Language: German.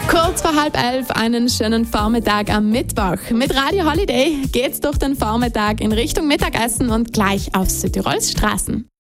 Kurz vor 10:30 einen schönen Vormittag am Mittwoch. Mit Radio Holiday geht's durch den Vormittag in Richtung Mittagessen und gleich auf Südtirols Straßen.